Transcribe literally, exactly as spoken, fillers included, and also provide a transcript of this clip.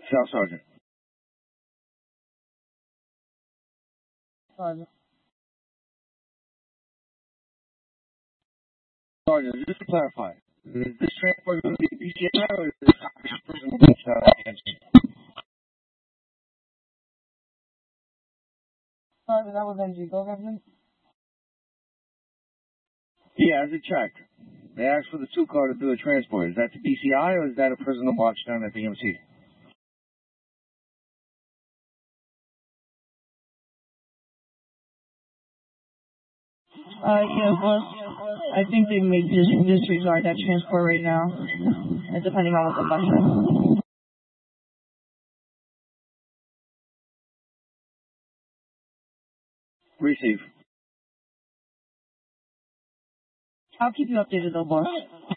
Staff Sergeant. Sergeant. Sergeant, just to clarify, is this transport going to be B C I or is this a prison watch down at B M C? Sergeant, that was N G. Go again. Yeah, as a check. They asked for the two car to do a transport. Is that to B C I or is that a prisoner watch down at B M C? Uh, yeah, boss. I think they may just disregard that transport right now, uh, depending on what the bus says. Receive. I'll keep you updated though, boss.